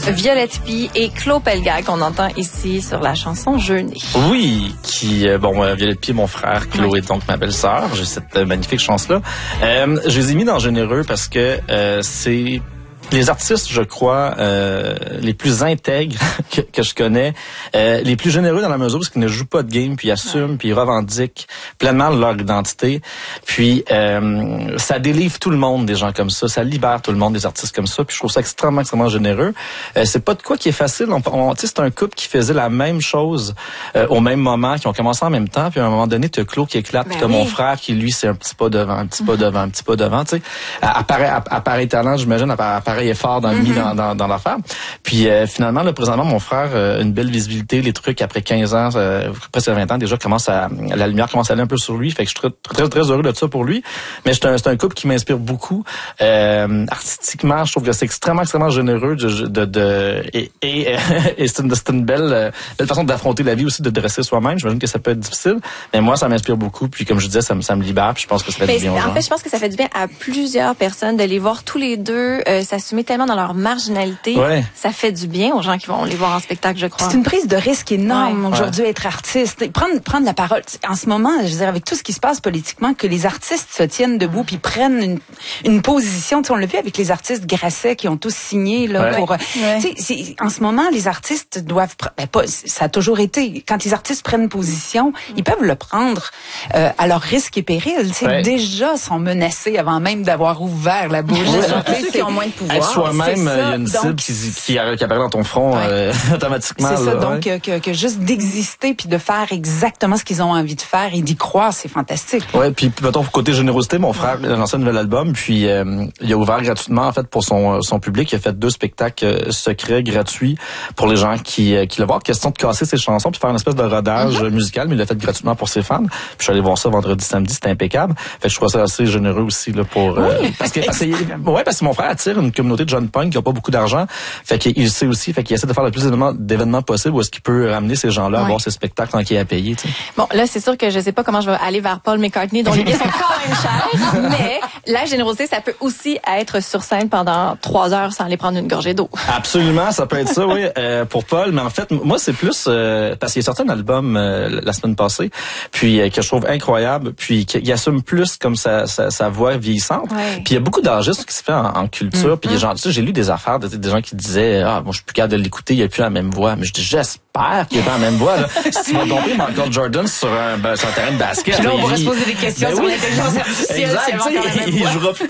Violette Pie et Claude Pelgag qu'on entend ici sur la chanson Jeûner. Oui, Violette Pie, mon frère, Claude est donc ma belle-sœur. J'ai cette magnifique chance-là. Je les ai mis dans Généreux parce que c'est les artistes, je crois, les plus intègres que je connais, les plus généreux dans la mesure où ils ne jouent pas de game, puis ils assument, puis ils revendiquent pleinement leur identité. Puis ça délivre tout le monde, des gens comme ça libère tout le monde, des artistes comme ça. Puis je trouve ça extrêmement généreux. C'est pas de quoi qui est facile. C'est un couple qui faisait la même chose au même moment, qui ont commencé en même temps. Puis à un moment donné, t'as Claude qui éclate, puis t'as mon frère qui lui c'est un petit pas devant, un petit pas devant. Tu sais, à pareil talent, j'imagine, à pareil effort dans l'affaire. Puis finalement, là, présentement, mon frère, une belle visibilité, les trucs après 15 ans, presque 20 ans, déjà la lumière commence à aller un peu sur lui. Fait que je suis très heureux de ça pour lui. Mais c'est un couple qui m'inspire beaucoup. Artistiquement, je trouve que c'est extrêmement généreux et c'est une belle façon d'affronter la vie aussi, de dresser soi-même. J'imagine que ça peut être difficile, mais moi, ça m'inspire beaucoup. Puis comme je disais, ça me libère. Puis je pense que ça fait du bien aux gens. En fait, je pense que ça fait du bien à plusieurs personnes de les voir tous les deux s'assumer tellement dans leur marginalité. Ouais. Ça fait du bien aux gens qui vont les voir en spectacle, je crois. C'est une prise de risque énorme aujourd'hui, être artiste. Prendre la parole. En ce moment, je veux dire, avec tout ce qui se passe politiquement, que les artistes se tiennent debout puis prennent une position. Tu sais, on l'a vu avec les artistes Grasset qui ont tous signé là pour. Tu sais, en ce moment, les artistes doivent. Ça a toujours été. Quand les artistes prennent position, ils peuvent le prendre à leur risque et péril. Tu sais, déjà sont menacés avant même d'avoir ouvert la bouche. Ceux qui ont moins de pouvoir. Être soi-même, il y a une cible qui apparaît dans ton front automatiquement. C'est ça, donc que juste d'exister puis de faire exactement ce qu'ils ont envie de faire et d'y croire, c'est fantastique. Ouais, puis mettons côté générosité, mon frère a lancé un nouvel album, puis il a ouvert gratuitement en fait pour son public. Il a fait 2 spectacles secrets gratuits pour les gens qui le voient. Question de casser ses chansons puis faire une espèce de rodage musical, mais il l'a fait gratuitement pour ses fans. Puis je suis allé voir ça vendredi, samedi, c'était impeccable. Fait que je trouve ça assez généreux aussi là pour parce que mon frère attire une communauté de jeunes punks qui n'ont pas beaucoup d'argent. Fait qu'il sait aussi, fait qu'il essaie de faire le plus d'événements possible où est-ce qu'il peut ramener ces gens-là à voir ces spectacles tant qu'il est à payer. T'sais. Bon, là, c'est sûr que je sais pas comment je vais aller vers Paul McCartney, dont les billets sont quand même chers, mais la générosité, ça peut aussi être sur scène pendant 3 heures sans aller prendre une gorgée d'eau. Absolument, ça peut être ça, oui, pour Paul. Mais en fait, moi, c'est plus parce qu'il a sorti un album la semaine passée, puis que je trouve incroyable, puis qu'il assume plus comme sa voix vieillissante. Ouais. Puis il y a beaucoup d'enregistres qui se fait en culture, puis genre, tu sais, j'ai lu des affaires des gens qui disaient moi je suis plus capable de l'écouter, il a plus la même voix. Mais je dis j'espère qu'il a la même voix là. Si tu vas domper Michael Jordan sur un terrain de basket, puis là on pourrait se poser des questions sur l'intelligence artificielle. Exact, il jouera plus